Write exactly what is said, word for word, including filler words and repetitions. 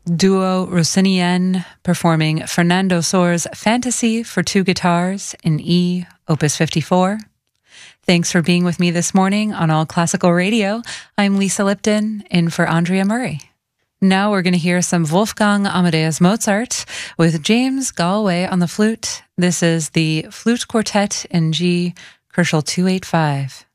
Duo Rossinienne performing Fernando Sor's Fantasy for two guitars in E, Opus fifty-four. Thanks for being with me this morning on All Classical Radio. I'm Lisa Lipton, in for Andrea Murray. Now we're going to hear some Wolfgang Amadeus Mozart with James Galway on the flute. This is the Flute Quartet in G, Kerschel two eighty-five.